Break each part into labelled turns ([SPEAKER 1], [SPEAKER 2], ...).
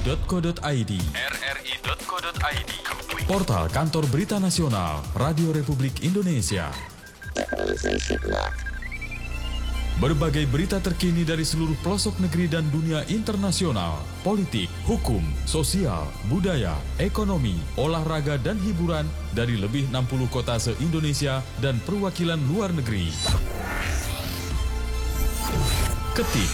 [SPEAKER 1] rri.co.id, portal kantor berita nasional Radio Republik Indonesia. Berbagai berita terkini dari seluruh pelosok negeri dan dunia internasional, politik, hukum, sosial, budaya, ekonomi, olahraga, dan hiburan dari lebih 60 kota se-Indonesia dan perwakilan luar negeri. Ketik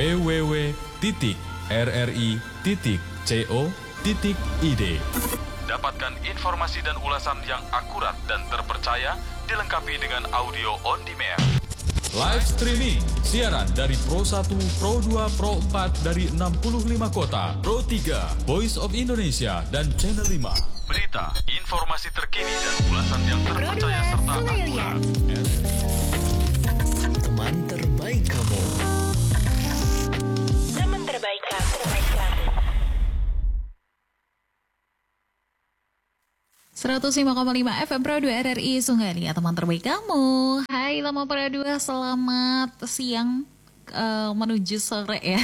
[SPEAKER 1] www.rri.co.id. Dapatkan informasi dan ulasan yang akurat dan terpercaya, dilengkapi dengan audio on demand. Live streaming, siaran dari Pro 1, Pro 2, Pro 4 dari 65 kota, Pro 3, Voice of Indonesia, dan Channel 5. Berita, informasi terkini dan ulasan yang terpercaya serta akurat.
[SPEAKER 2] Teman terbaik kamu.
[SPEAKER 3] Teman terbaik kamu.
[SPEAKER 4] 105,5 FM Pro 2 RRI Sungai Liat, teman terbaik kamu. Hai teman Pro 2, selamat siang menuju sore ya.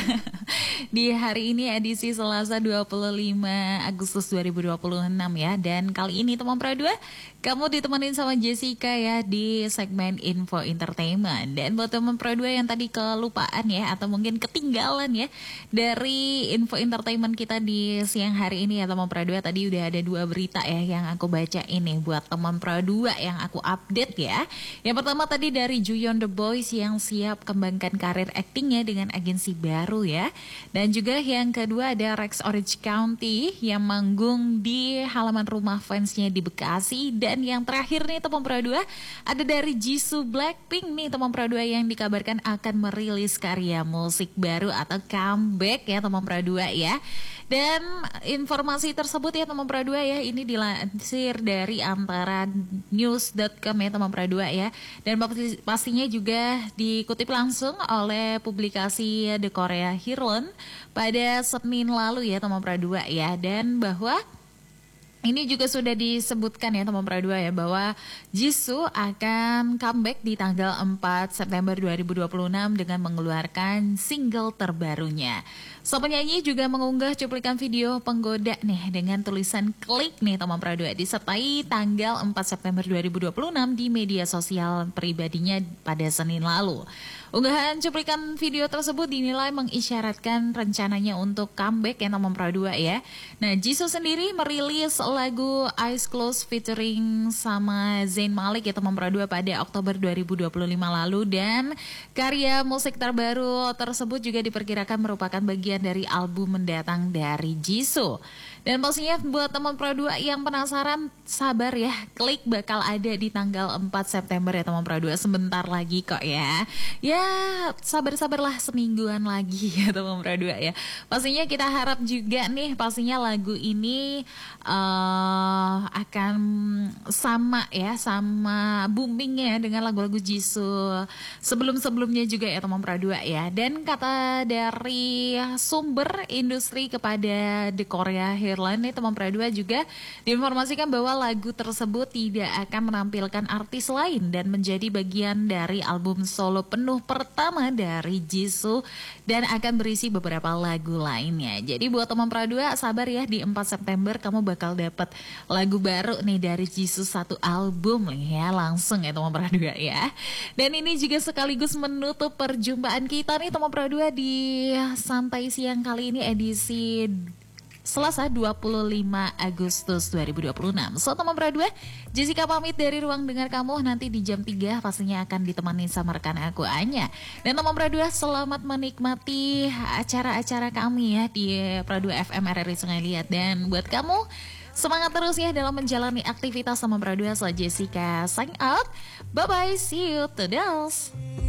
[SPEAKER 4] Di hari ini edisi Selasa 25 Agustus 2026 ya. Dan kali ini teman Pro 2, kamu ditemenin sama Jessica ya di segmen Info Entertainment. Dan buat teman Pro 2 yang tadi kelupaan ya, atau mungkin ketinggalan ya dari Info Entertainment kita di siang hari ini ya teman Pro 2, tadi udah ada 2 berita ya yang aku baca ini buat teman Pro 2 yang aku update ya. Yang pertama tadi dari Juyon The Boys yang siap kembangkan karir aktingnya dengan agensi baru ya. Dan juga yang kedua ada Rex Orange County yang manggung di halaman rumah fansnya di Bekasi. Dan yang terakhir nih teman Pro 2, ada dari Jisoo Blackpink nih teman Pro 2 yang dikabarkan akan merilis karya musik baru atau comeback ya teman Pro 2 ya. Dan informasi tersebut ya teman Pro 2 ya, ini dilansir dari antara news.com ya teman Pro 2 ya. Dan pastinya juga dikutip langsung oleh publikasi The Korea Herald pada Senin lalu ya teman Pro 2 ya. Dan bahwa ini juga sudah disebutkan ya teman Pro 2 ya, bahwa Jisoo akan comeback di tanggal 4 September 2026 dengan mengeluarkan single terbarunya. Sang penyanyi juga mengunggah cuplikan video penggoda nih dengan tulisan klik nih teman Pro 2, disertai tanggal 4 September 2026 di media sosial pribadinya pada Senin lalu. Unggahan cuplikan video tersebut dinilai mengisyaratkan rencananya untuk comeback ya teman Pro 2 ya. Nah, Jisoo sendiri merilis lagu Eyes Closed featuring sama Zayn Malik ya teman Pro 2 pada Oktober 2025 lalu. Dan karya musik terbaru tersebut juga diperkirakan merupakan bagian dari album mendatang dari Jisoo. Dan pastinya buat teman Pro 2 yang penasaran, sabar ya, klik bakal ada di tanggal 4 September ya teman Pro 2, sebentar lagi kok ya. Ya, sabar-sabarlah semingguan lagi ya teman Pro 2 ya. Pastinya kita harap juga nih, pastinya lagu ini akan sama ya, sama boomingnya dengan lagu-lagu Jisoo sebelum-sebelumnya juga ya teman Pro 2 ya. Dan kata dari sumber industri kepada The Korea Herald nih teman Pro 2 juga diinformasikan bahwa lagu tersebut tidak akan menampilkan artis lain dan menjadi bagian dari album solo penuh pertama dari Jisoo dan akan berisi beberapa lagu lainnya. Jadi buat teman Pro 2 sabar ya, di 4 September kamu bakal dapat lagu baru nih dari Jisoo, satu album nih ya, langsung ya teman Pro 2 ya. Dan ini juga sekaligus menutup perjumpaan kita nih teman Pro 2 di Santai Siang kali ini edisi Selasa 25 Agustus 2026. So teman Pro 2, Jessica pamit dari ruang dengar kamu. Nanti di jam 3 pastinya akan ditemani sama rekan aku Anya. Dan teman Pro 2, selamat menikmati acara-acara kami ya di Pro 2 FM RRI Sungai Liat. Dan buat kamu, semangat terus ya dalam menjalani aktivitas sama Pro 2. So Jessica sign out. Bye bye, see you to the